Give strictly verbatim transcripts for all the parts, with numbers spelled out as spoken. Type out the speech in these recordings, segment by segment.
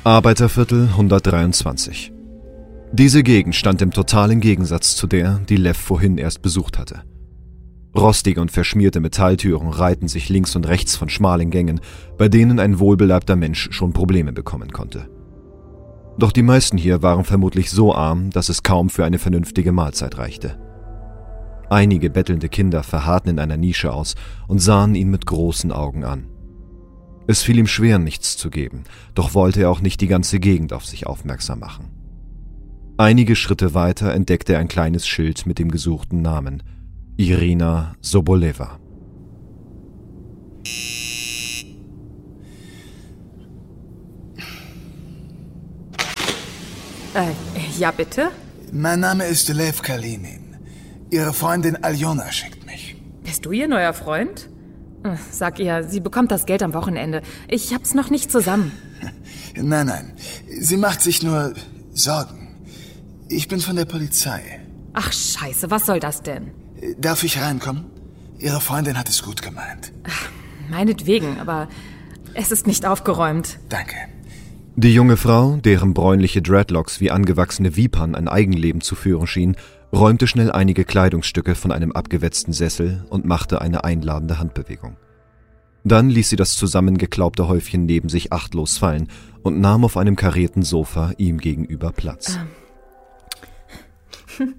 Arbeiterviertel hundertdreiundzwanzig. Diese Gegend stand im totalen Gegensatz zu der, die Lev vorhin erst besucht hatte. Rostige und verschmierte Metalltüren reihten sich links und rechts von schmalen Gängen, bei denen ein wohlbeleibter Mensch schon Probleme bekommen konnte. Doch die meisten hier waren vermutlich so arm, dass es kaum für eine vernünftige Mahlzeit reichte. Einige bettelnde Kinder verharrten in einer Nische aus und sahen ihn mit großen Augen an. Es fiel ihm schwer, nichts zu geben, doch wollte er auch nicht die ganze Gegend auf sich aufmerksam machen. Einige Schritte weiter entdeckte er ein kleines Schild mit dem gesuchten Namen: Irina Sobolewa. Äh, ja bitte? Mein Name ist Lev Kalinin. Ihre Freundin Aljona schickt mich. Bist du ihr neuer Freund? Sag ihr, sie bekommt das Geld am Wochenende. Ich hab's noch nicht zusammen. Nein, nein. Sie macht sich nur Sorgen. Ich bin von der Polizei. Ach, scheiße, was soll das denn? Darf ich reinkommen? Ihre Freundin hat es gut gemeint. Ach, meinetwegen, aber es ist nicht aufgeräumt. Danke. Die junge Frau, deren bräunliche Dreadlocks wie angewachsene Vipern ein Eigenleben zu führen schien, räumte schnell einige Kleidungsstücke von einem abgewetzten Sessel und machte eine einladende Handbewegung. Dann ließ sie das zusammengeklaubte Häufchen neben sich achtlos fallen und nahm auf einem karierten Sofa ihm gegenüber Platz. Ähm.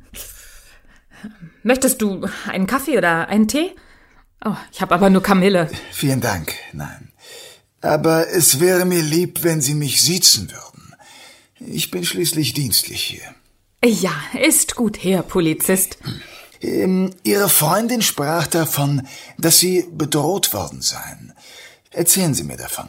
Möchtest du einen Kaffee oder einen Tee? Oh, ich habe aber nur Kamille. Vielen Dank, nein. Aber es wäre mir lieb, wenn Sie mich siezen würden. Ich bin schließlich dienstlich hier. Ja, ist gut, Herr Polizist. Ähm, Ihre Freundin sprach davon, dass Sie bedroht worden seien. Erzählen Sie mir davon.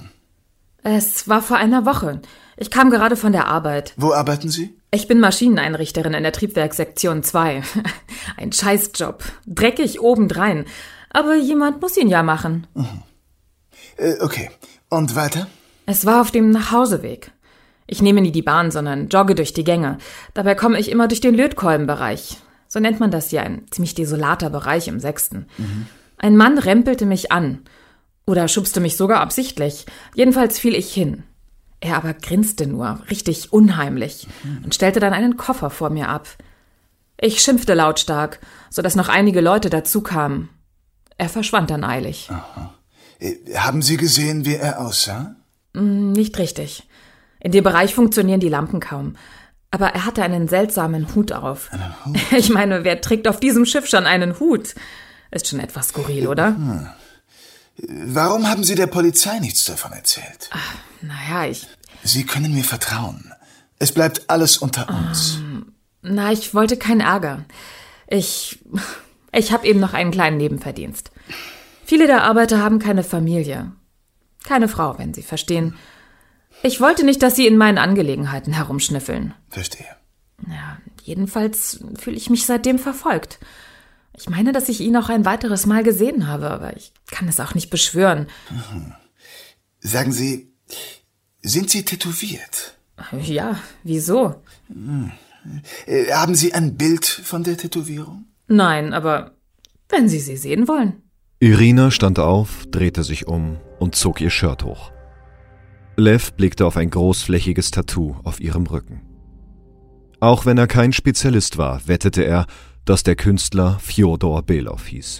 Es war vor einer Woche. Ich kam gerade von der Arbeit. Wo arbeiten Sie? Ich bin Maschineneinrichterin in der Triebwerkssektion zwei. Ein Scheißjob. Dreckig obendrein. Aber jemand muss ihn ja machen. Mhm. Äh, okay. Und weiter? Es war auf dem Nachhauseweg. Ich nehme nie die Bahn, sondern jogge durch die Gänge. Dabei komme ich immer durch den Lötkolbenbereich. So nennt man das hier, ein ziemlich desolater Bereich im Sechsten. Mhm. Ein Mann rempelte mich an. Oder schubste mich sogar absichtlich. Jedenfalls fiel ich hin. Er aber grinste nur, richtig unheimlich, mhm. und stellte dann einen Koffer vor mir ab. Ich schimpfte lautstark, sodass noch einige Leute dazu kamen. Er verschwand dann eilig. Aha. Haben Sie gesehen, wie er aussah? Nicht richtig. In dem Bereich funktionieren die Lampen kaum. Aber er hatte einen seltsamen Hut auf. Einen Hut? Ich meine, wer trägt auf diesem Schiff schon einen Hut? Ist schon etwas skurril, oder? Hm. Warum haben Sie der Polizei nichts davon erzählt? Ach, naja, ich... Sie können mir vertrauen. Es bleibt alles unter uns. Um, na, ich wollte keinen Ärger. Ich... Ich habe eben noch einen kleinen Nebenverdienst. Viele der Arbeiter haben keine Familie. Keine Frau, wenn Sie verstehen. Ich wollte nicht, dass Sie in meinen Angelegenheiten herumschnüffeln. Verstehe. Ja, jedenfalls fühle ich mich seitdem verfolgt. Ich meine, dass ich ihn auch ein weiteres Mal gesehen habe, aber ich kann es auch nicht beschwören. Mhm. Sagen Sie, sind Sie tätowiert? Ja, wieso? Mhm. Äh, haben Sie ein Bild von der Tätowierung? Nein, aber wenn Sie sie sehen wollen. Irina stand auf, drehte sich um und zog ihr Shirt hoch. Lev blickte auf ein großflächiges Tattoo auf ihrem Rücken. Auch wenn er kein Spezialist war, wettete er, dass der Künstler Fjodor Belov hieß.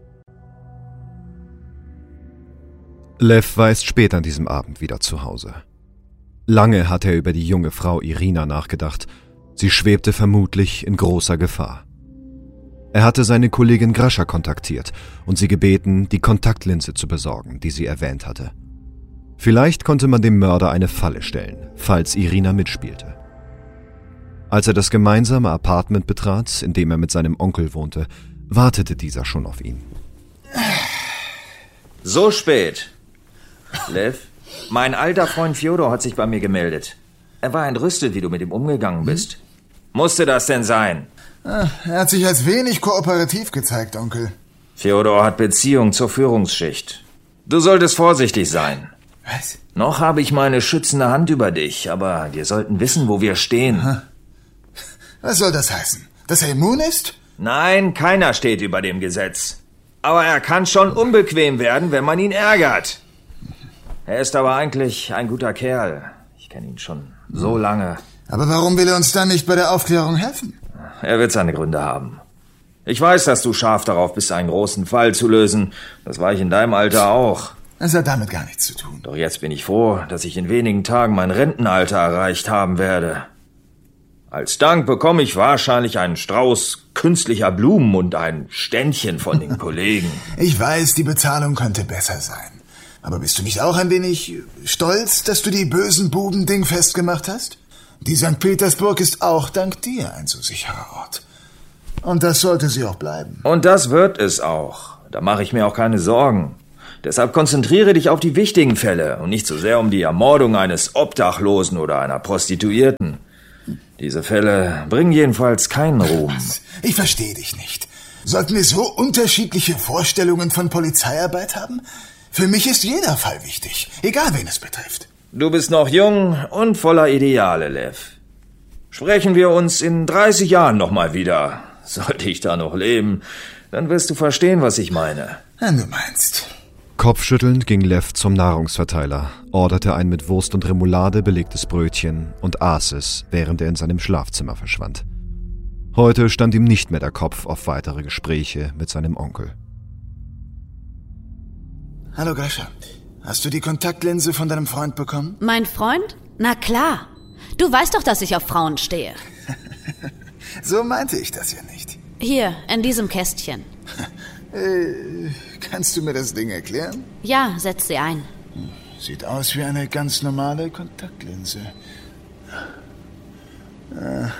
Lev war erst spät an diesem Abend wieder zu Hause. Lange hatte er über die junge Frau Irina nachgedacht. Sie schwebte vermutlich in großer Gefahr. Er hatte seine Kollegin Grascha kontaktiert und sie gebeten, die Kontaktlinse zu besorgen, die sie erwähnt hatte. Vielleicht konnte man dem Mörder eine Falle stellen, falls Irina mitspielte. Als er das gemeinsame Apartment betrat, in dem er mit seinem Onkel wohnte, wartete dieser schon auf ihn. So spät. Lev, mein alter Freund Fjodor hat sich bei mir gemeldet. Er war entrüstet, wie du mit ihm umgegangen bist. Hm? Musste das denn sein? Er hat sich als wenig kooperativ gezeigt, Onkel. Fjodor hat Beziehung zur Führungsschicht. Du solltest vorsichtig sein. Was? Noch habe ich meine schützende Hand über dich, aber wir sollten wissen, wo wir stehen. Aha. Was soll das heißen? Dass er immun ist? Nein, keiner steht über dem Gesetz. Aber er kann schon unbequem werden, wenn man ihn ärgert. Er ist aber eigentlich ein guter Kerl. Ich Ich kenne ihn schon so lange. Aber warum will er uns dann nicht bei der Aufklärung helfen? Er wird seine Gründe haben. Ich weiß, dass du scharf darauf bist, einen großen Fall zu lösen. Das war ich in deinem Alter auch. Das hat damit gar nichts zu tun. Doch jetzt bin ich froh, dass ich in wenigen Tagen mein Rentenalter erreicht haben werde. Als Dank bekomme ich wahrscheinlich einen Strauß künstlicher Blumen und ein Ständchen von den Kollegen. Ich weiß, die Bezahlung könnte besser sein. Aber bist du nicht auch ein wenig stolz, dass du die bösen Buben dingfest gemacht hast? Die Sankt Petersburg ist auch dank dir ein so sicherer Ort. Und das sollte sie auch bleiben. Und das wird es auch. Da mache ich mir auch keine Sorgen. Deshalb konzentriere dich auf die wichtigen Fälle und nicht so sehr um die Ermordung eines Obdachlosen oder einer Prostituierten. Diese Fälle bringen jedenfalls keinen Ruhm. Was? Ich verstehe dich nicht. Sollten wir so unterschiedliche Vorstellungen von Polizeiarbeit haben? Für mich ist jeder Fall wichtig, egal wen es betrifft. Du bist noch jung und voller Ideale, Lev. Sprechen wir uns in dreißig Jahren nochmal wieder. Sollte ich da noch leben, dann wirst du verstehen, was ich meine. Wenn du meinst. Kopfschüttelnd ging Lev zum Nahrungsverteiler, orderte ein mit Wurst und Remoulade belegtes Brötchen und aß es, während er in seinem Schlafzimmer verschwand. Heute stand ihm nicht mehr der Kopf auf weitere Gespräche mit seinem Onkel. Hallo Grisha, hast du die Kontaktlinse von deinem Freund bekommen? Mein Freund? Na klar. Du weißt doch, dass ich auf Frauen stehe. So meinte ich das ja nicht. Hier, in diesem Kästchen. Äh, kannst du mir das Ding erklären? Ja, setz sie ein. Sieht aus wie eine ganz normale Kontaktlinse. Äh.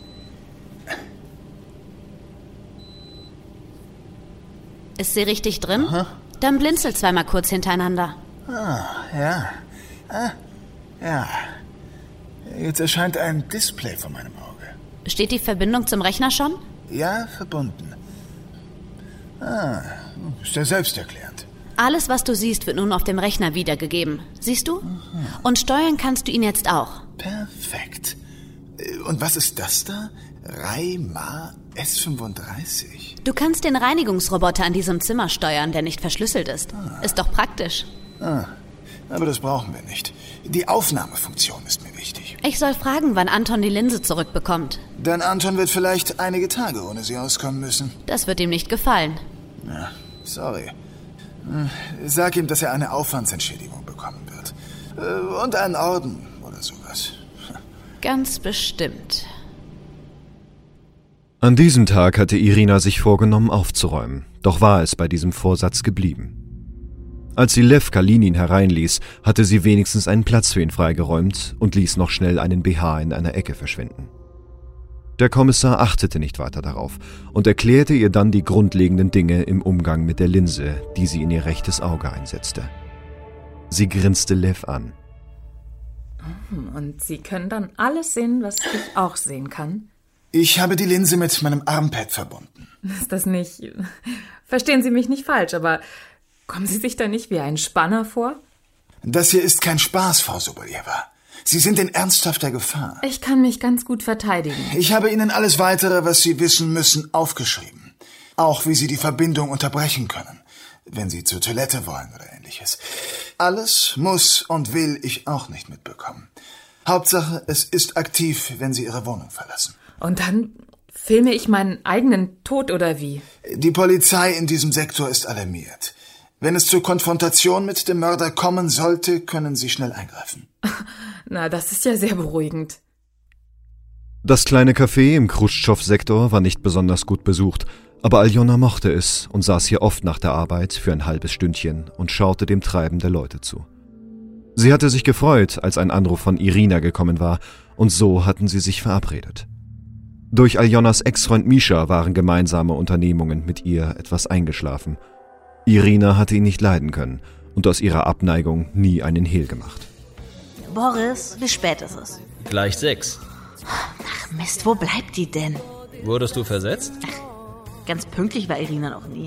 Ist sie richtig drin? Aha. Dann blinzel zweimal kurz hintereinander. Ah, ja. Ah, ja. Jetzt erscheint ein Display vor meinem Auge. Steht die Verbindung zum Rechner schon? Ja, verbunden. Ah, ist ja selbsterklärend. Alles, was du siehst, wird nun auf dem Rechner wiedergegeben. Siehst du? Mhm. Und steuern kannst du ihn jetzt auch. Perfekt. Und was ist das da? Raima S fünfunddreißig. Du kannst den Reinigungsroboter an diesem Zimmer steuern, der nicht verschlüsselt ist. Ah. Ist doch praktisch. Ah, aber das brauchen wir nicht. Die Aufnahmefunktion ist mir wichtig. Ich soll fragen, wann Anton die Linse zurückbekommt. Denn Anton wird vielleicht einige Tage ohne sie auskommen müssen. Das wird ihm nicht gefallen. Ja, sorry. Sag ihm, dass er eine Aufwandsentschädigung bekommen wird. Und einen Orden oder sowas. Ganz bestimmt. An diesem Tag hatte Irina sich vorgenommen, aufzuräumen, doch war es bei diesem Vorsatz geblieben. Als sie Lev Kalinin hereinließ, hatte sie wenigstens einen Platz für ihn freigeräumt und ließ noch schnell einen B H in einer Ecke verschwinden. Der Kommissar achtete nicht weiter darauf und erklärte ihr dann die grundlegenden Dinge im Umgang mit der Linse, die sie in ihr rechtes Auge einsetzte. Sie grinste Lev an. Und Sie können dann alles sehen, was ich auch sehen kann? Ich habe die Linse mit meinem Armpad verbunden. Ist das nicht... Verstehen Sie mich nicht falsch, aber kommen Sie sich da nicht wie ein Spanner vor? Das hier ist kein Spaß, Frau Sobolewa. Sie sind in ernsthafter Gefahr. Ich kann mich ganz gut verteidigen. Ich habe Ihnen alles Weitere, was Sie wissen müssen, aufgeschrieben. Auch wie Sie die Verbindung unterbrechen können, wenn Sie zur Toilette wollen oder ähnliches. Alles muss und will ich auch nicht mitbekommen. Hauptsache, es ist aktiv, wenn Sie Ihre Wohnung verlassen. Und dann filme ich meinen eigenen Tod oder wie? Die Polizei in diesem Sektor ist alarmiert. Wenn es zur Konfrontation mit dem Mörder kommen sollte, können Sie schnell eingreifen. Na, das ist ja sehr beruhigend. Das kleine Café im Chruschtschow-Sektor war nicht besonders gut besucht, aber Aljona mochte es und saß hier oft nach der Arbeit für ein halbes Stündchen und schaute dem Treiben der Leute zu. Sie hatte sich gefreut, als ein Anruf von Irina gekommen war, und so hatten sie sich verabredet. Durch Aljonas Ex-Freund Mischa waren gemeinsame Unternehmungen mit ihr etwas eingeschlafen. Irina hatte ihn nicht leiden können und aus ihrer Abneigung nie einen Hehl gemacht. Boris, wie spät ist es? Gleich sechs. Ach Mist, wo bleibt die denn? Wurdest du versetzt? Ach, ganz pünktlich war Irina noch nie.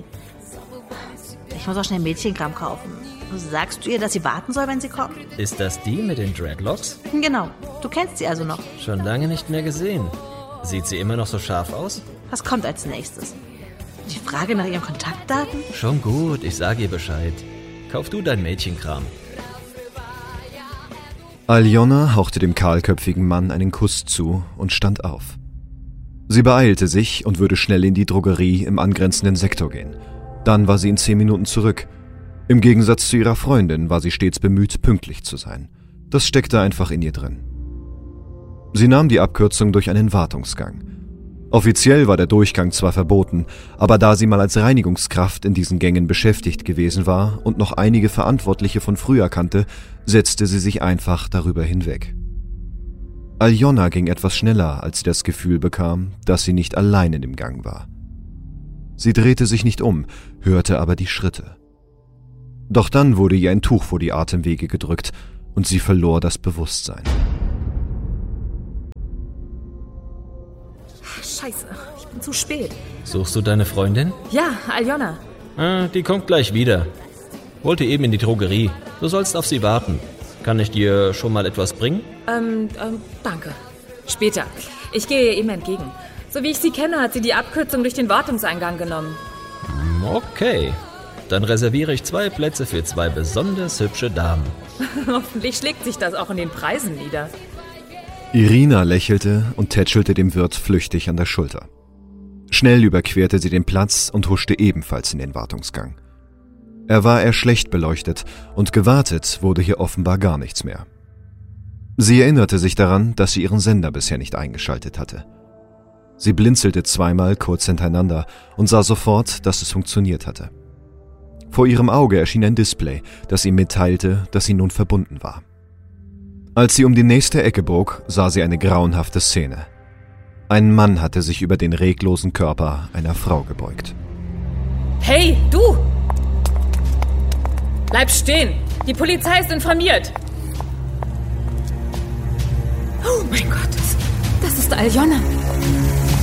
Ich muss auch schnell Mädchenkram kaufen. Sagst du ihr, dass sie warten soll, wenn sie kommt? Ist das die mit den Dreadlocks? Genau, du kennst sie also noch. Schon lange nicht mehr gesehen. Sieht sie immer noch so scharf aus? Was kommt als nächstes? Die Frage nach ihren Kontaktdaten? Schon gut, ich sage ihr Bescheid. Kauf du dein Mädchenkram. Aljona hauchte dem kahlköpfigen Mann einen Kuss zu und stand auf. Sie beeilte sich und würde schnell in die Drogerie im angrenzenden Sektor gehen. Dann war sie in zehn Minuten zurück. Im Gegensatz zu ihrer Freundin war sie stets bemüht, pünktlich zu sein. Das steckte einfach in ihr drin. Sie nahm die Abkürzung durch einen Wartungsgang. Offiziell war der Durchgang zwar verboten, aber da sie mal als Reinigungskraft in diesen Gängen beschäftigt gewesen war und noch einige Verantwortliche von früher kannte, setzte sie sich einfach darüber hinweg. Aljona ging etwas schneller, als sie das Gefühl bekam, dass sie nicht allein in dem Gang war. Sie drehte sich nicht um, hörte aber die Schritte. Doch dann wurde ihr ein Tuch vor die Atemwege gedrückt und sie verlor das Bewusstsein. Scheiße, ich bin zu spät. Suchst du deine Freundin? Ja, Aljona. Ah, die kommt gleich wieder. Wollte eben in die Drogerie. Du sollst auf sie warten. Kann ich dir schon mal etwas bringen? Ähm, ähm, danke. Später. Ich gehe ihr eben entgegen. So wie ich sie kenne, hat sie die Abkürzung durch den Wartungseingang genommen. Okay. Dann reserviere ich zwei Plätze für zwei besonders hübsche Damen. Hoffentlich schlägt sich das auch in den Preisen nieder. Irina lächelte und tätschelte dem Wirt flüchtig an der Schulter. Schnell überquerte sie den Platz und huschte ebenfalls in den Wartungsgang. Er war eher schlecht beleuchtet und gewartet wurde hier offenbar gar nichts mehr. Sie erinnerte sich daran, dass sie ihren Sender bisher nicht eingeschaltet hatte. Sie blinzelte zweimal kurz hintereinander und sah sofort, dass es funktioniert hatte. Vor ihrem Auge erschien ein Display, das ihm mitteilte, dass sie nun verbunden war. Als sie um die nächste Ecke bog, sah sie eine grauenhafte Szene. Ein Mann hatte sich über den reglosen Körper einer Frau gebeugt. Hey, du! Bleib stehen! Die Polizei ist informiert! Oh mein Gott, das, das ist Aljona.